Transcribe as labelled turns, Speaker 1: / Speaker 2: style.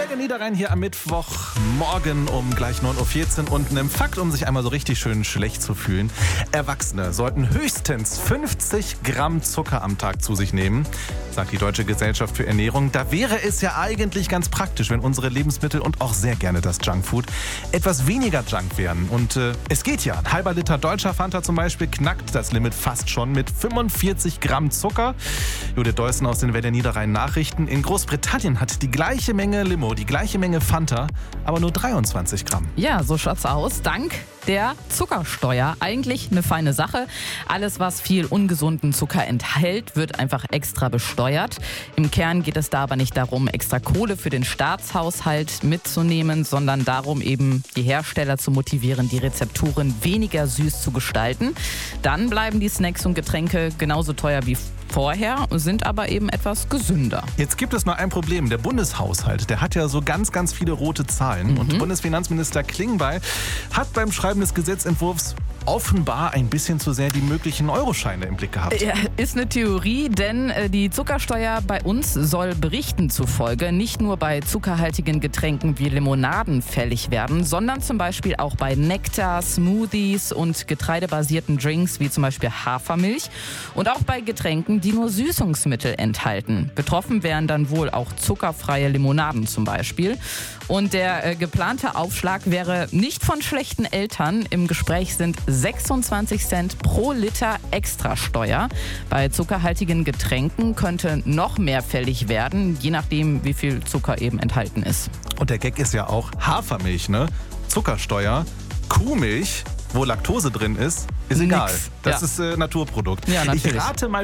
Speaker 1: Der Niederrhein hier am Mittwochmorgen um gleich 9.14 Uhr und einem Fakt, um sich einmal so richtig schön schlecht zu fühlen. Erwachsene sollten höchstens 50 Gramm Zucker am Tag zu sich nehmen, sagt die Deutsche Gesellschaft für Ernährung. Da wäre es ja eigentlich ganz praktisch, wenn unsere Lebensmittel und auch sehr gerne das Junkfood etwas weniger Junk wären. Und es geht ja. Ein halber Liter deutscher Fanta zum Beispiel knackt das Limit fast schon mit 45 Gramm Zucker. Judith Deussen aus den Welle Niederrhein Nachrichten. In Großbritannien hat die gleiche Menge Limo, die gleiche Menge Fanta, aber nur 23 Gramm.
Speaker 2: Ja, so schaut's aus. Dank der Zuckersteuer. Eigentlich eine feine Sache. Alles, was viel ungesunden Zucker enthält, wird einfach extra besteuert. Im Kern geht es da aber nicht darum, extra Kohle für den Staatshaushalt mitzunehmen, sondern darum, eben die Hersteller zu motivieren, die Rezepturen weniger süß zu gestalten. Dann bleiben die Snacks und Getränke genauso teuer wie vorher, sind aber eben etwas gesünder.
Speaker 1: Jetzt gibt es noch ein Problem. Der Bundeshaushalt, der hat ja so ganz, ganz viele rote Zahlen. Und Bundesfinanzminister Klingbeil hat beim Schreiben des Gesetzentwurfs offenbar ein bisschen zu sehr die möglichen Euroscheine im Blick gehabt.
Speaker 2: Ja, ist eine Theorie, denn die Zuckersteuer bei uns soll Berichten zufolge nicht nur bei zuckerhaltigen Getränken wie Limonaden fällig werden, sondern zum Beispiel auch bei Nektar, Smoothies und getreidebasierten Drinks wie zum Beispiel Hafermilch und auch bei Getränken, die nur Süßungsmittel enthalten. Betroffen wären dann wohl auch zuckerfreie Limonaden zum Beispiel. Und der geplante Aufschlag wäre nicht von schlechten Eltern. Im Gespräch sind 26 Cent pro Liter Extrasteuer. Bei zuckerhaltigen Getränken könnte noch mehr fällig werden, je nachdem, wie viel Zucker eben enthalten ist.
Speaker 1: Und der Gag ist ja auch Hafermilch, ne? Zuckersteuer, Kuhmilch, wo Laktose drin ist egal.
Speaker 2: Nix.
Speaker 1: Das ist Naturprodukt.
Speaker 2: Ja, natürlich.
Speaker 1: Ich rate mal